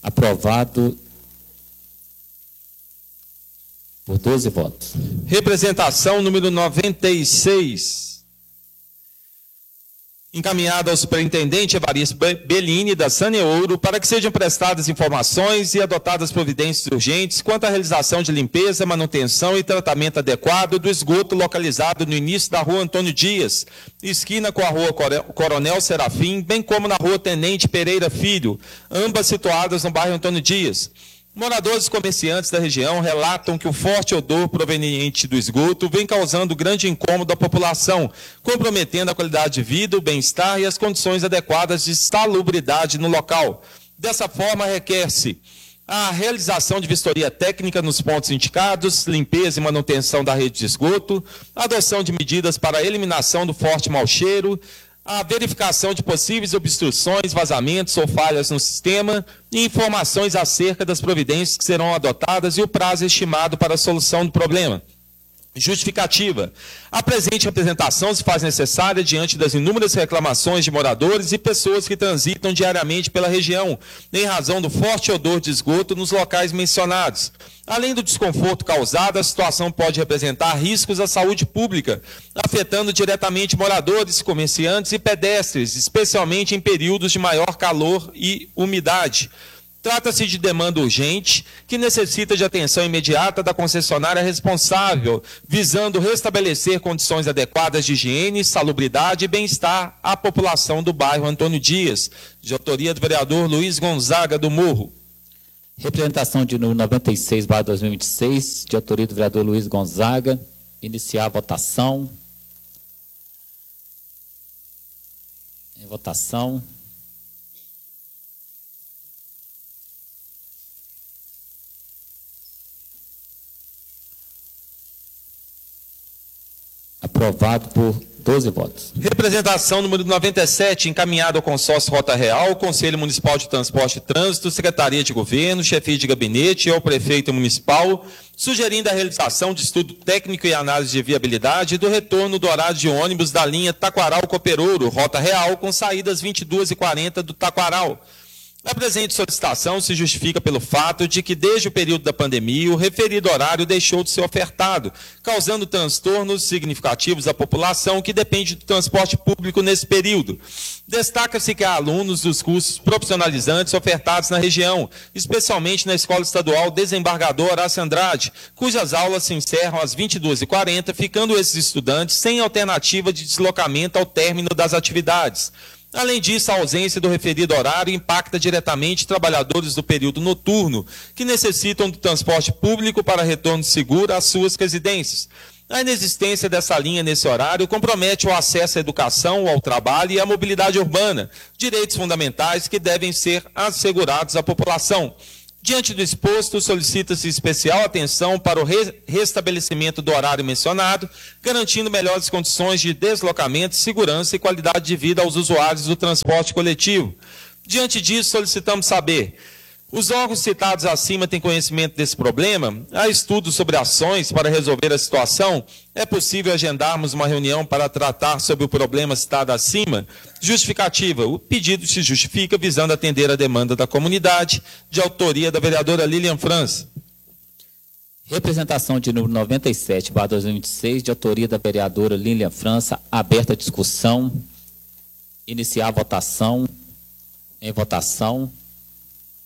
Aprovado por 12 votos. Representação número 96. Encaminhada ao superintendente Evaristo Bellini, da Saneouro, para que sejam prestadas informações e adotadas providências urgentes quanto à realização de limpeza, manutenção e tratamento adequado do esgoto localizado no início da rua Antônio Dias, esquina com a rua Coronel Serafim, bem como na rua Tenente Pereira Filho, ambas situadas no bairro Antônio Dias. Moradores e comerciantes da região relatam que o forte odor proveniente do esgoto vem causando grande incômodo à população, comprometendo a qualidade de vida, o bem-estar e as condições adequadas de salubridade no local. Dessa forma, requer-se a realização de vistoria técnica nos pontos indicados, limpeza e manutenção da rede de esgoto, adoção de medidas para a eliminação do forte mau cheiro, a verificação de possíveis obstruções, vazamentos ou falhas no sistema e informações acerca das providências que serão adotadas e o prazo estimado para a solução do problema. Justificativa. A presente representação se faz necessária diante das inúmeras reclamações de moradores e pessoas que transitam diariamente pela região, em razão do forte odor de esgoto nos locais mencionados. Além do desconforto causado, a situação pode representar riscos à saúde pública, afetando diretamente moradores, comerciantes e pedestres, especialmente em períodos de maior calor e umidade. Trata-se de demanda urgente, que necessita de atenção imediata da concessionária responsável, visando restabelecer condições adequadas de higiene, salubridade e bem-estar à população do bairro Antônio Dias, de autoria do vereador Luiz Gonzaga do Morro. Representação de número 96/2026, de autoria do vereador Luiz Gonzaga. Iniciar a votação. Em votação. Aprovado por 12 votos. Representação número 97, encaminhada ao consórcio Rota Real, Conselho Municipal de Transporte e Trânsito, Secretaria de Governo, Chefia de Gabinete e ao Prefeito Municipal, sugerindo a realização de estudo técnico e análise de viabilidade do retorno do horário de ônibus da linha Taquaral-Coperouro, Rota Real, com saídas 22h40 do Taquaral. A presente solicitação se justifica pelo fato de que, desde o período da pandemia, o referido horário deixou de ser ofertado, causando transtornos significativos à população que depende do transporte público nesse período. Destaca-se que há alunos dos cursos profissionalizantes ofertados na região, especialmente na Escola Estadual Desembargador Horácio Andrade, cujas aulas se encerram às 22h40, ficando esses estudantes sem alternativa de deslocamento ao término das atividades. Além disso, a ausência do referido horário impacta diretamente trabalhadores do período noturno, que necessitam do transporte público para retorno seguro às suas residências. A inexistência dessa linha nesse horário compromete o acesso à educação, ao trabalho e à mobilidade urbana, direitos fundamentais que devem ser assegurados à população. Diante do exposto, solicita-se especial atenção para o restabelecimento do horário mencionado, garantindo melhores condições de deslocamento, segurança e qualidade de vida aos usuários do transporte coletivo. Diante disso, solicitamos saber: os órgãos citados acima têm conhecimento desse problema? Há estudos sobre ações para resolver a situação? É possível agendarmos uma reunião para tratar sobre o problema citado acima? Justificativa. O pedido se justifica visando atender a demanda da comunidade, de autoria da vereadora Lilian França. Representação de número 97/2026, de autoria da vereadora Lilian França. Aberta a discussão. Iniciar a votação. Em votação.